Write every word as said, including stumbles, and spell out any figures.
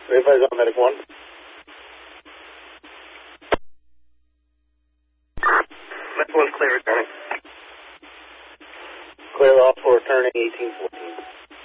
Advise on medic one. Medic one clear returning. Clear off for returning eighteen four.